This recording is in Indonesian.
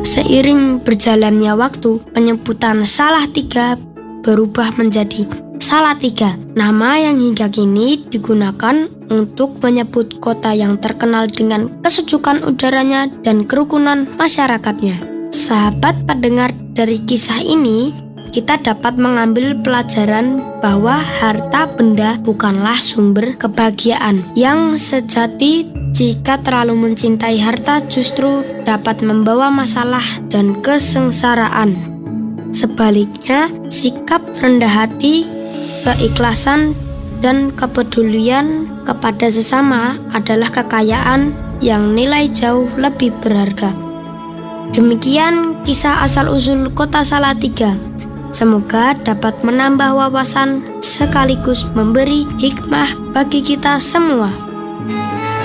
Seiring berjalannya waktu, penyebutan Salatiga berubah menjadi Salatiga, nama yang hingga kini digunakan untuk menyebut kota yang terkenal dengan kesejukan udaranya dan kerukunan masyarakatnya. Sahabat pendengar, dari kisah ini kita dapat mengambil pelajaran bahwa harta benda bukanlah sumber kebahagiaan. Yang sejati, jika terlalu mencintai harta justru dapat membawa masalah dan kesengsaraan. Sebaliknya, sikap rendah hati, keikhlasan, dan kepedulian kepada sesama adalah kekayaan yang nilai jauh lebih berharga. Demikian kisah asal-usul kota Salatiga. Semoga dapat menambah wawasan sekaligus memberi hikmah bagi kita semua.